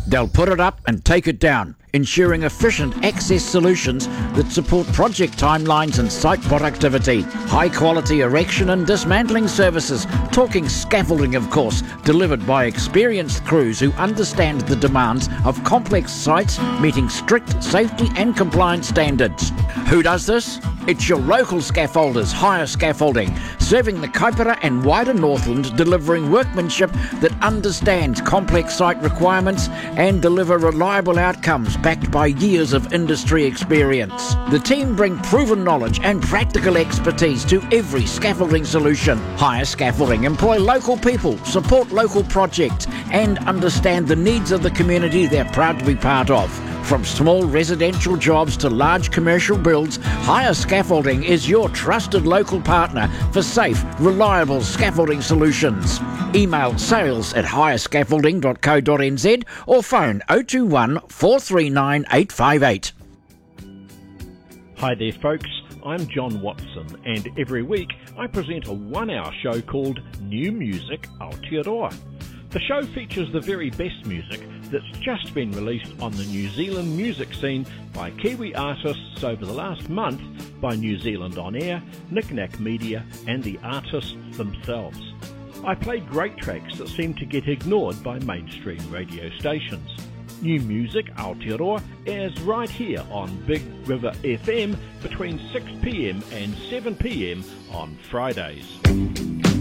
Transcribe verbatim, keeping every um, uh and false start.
They'll put it up and take it down, ensuring efficient access solutions that support project timelines and site productivity. High-quality erection and dismantling services, talking scaffolding of course, delivered by experienced crews who understand the demands of complex sites meeting strict safety and compliance standards. Who does this? It's your local scaffolders, Hire Scaffolding, serving the Kaipara and wider Northland, delivering workmanship that understands complex site requirements and deliver reliable outcomes backed by years of industry experience. The team bring proven knowledge and practical expertise to every scaffolding solution. Hire Scaffolding employ local people, support local projects and understand the needs of the community they're proud to be part of. From small residential jobs to large commercial builds, Hire Scaffolding is your trusted local partner for safe, reliable scaffolding solutions. Email sales at hire scaffolding dot co dot n z or phone oh two one, four three nine, eight five eight. Hi there folks, I'm John Watson and every week I present a one-hour show called New Music Aotearoa. The show features the very best music that's just been released on the New Zealand music scene by Kiwi artists over the last month by New Zealand On Air, Knick Knack Media and the artists themselves. I play great tracks that seem to get ignored by mainstream radio stations. New Music Aotearoa airs right here on Big River F M between six p m and seven p m on Fridays.